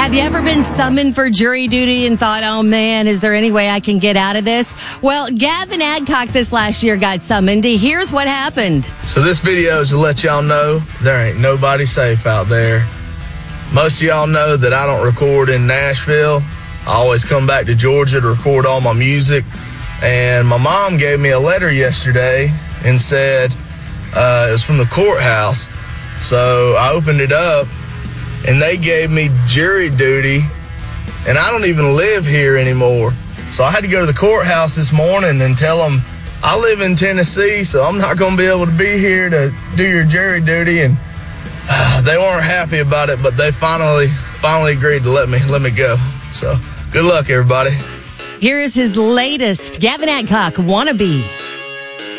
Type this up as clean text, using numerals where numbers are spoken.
Have you ever been summoned for jury duty and thought, oh man, is there any way I can get out of this? Well, Gavin Adcock this last year got summoned. Here's what happened. So this video is to let y'all know there ain't nobody safe out there. Most of y'all know that I don't record in Nashville. I always come back to Georgia to record all my music. And my mom gave me a letter yesterday and said it was from the courthouse. So I opened it up and they gave me jury duty, and I don't even live here anymore. So I had to go to the courthouse this morning and tell them I live in Tennessee, so I'm not going to be able to be here to do your jury duty. And they weren't happy about it, but they finally agreed to let me go. So good luck, everybody. Here is his latest Gavin Adcock wannabe.